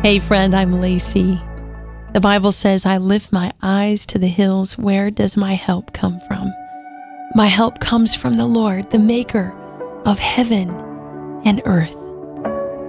Hey friend, I'm Lacey. The Bible says, I lift my eyes to the hills. Where does my help come from? My help comes from the Lord, the maker of heaven and earth.